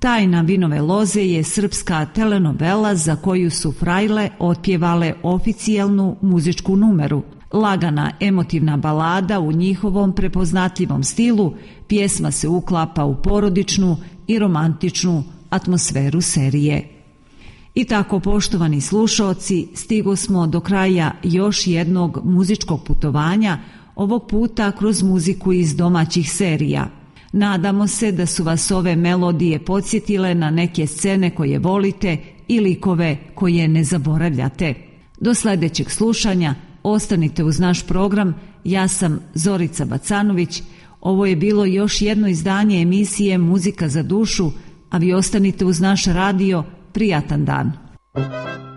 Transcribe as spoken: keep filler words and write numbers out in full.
Tajna vinove loze je srpska telenovela za koju su Frajle otpjevale oficijalnu muzičku numeru. Lagana emotivna balada u njihovom prepoznatljivom stilu, pjesma se uklapa u porodičnu i romantičnu atmosferu serije. I tako, poštovani slušaoci, stigo smo do kraja još jednog muzičkog putovanja, ovog puta kroz muziku iz domaćih serija. Nadamo se da su vas ove melodije podsjetile na neke scene koje volite i likove koje ne zaboravljate. Do sljedećeg slušanja ostanite uz naš program. Ja sam Zorica Bacanović. Ovo je bilo još jedno izdanje emisije Muzika za dušu, a vi ostanite uz naš radio. Prijatan dan.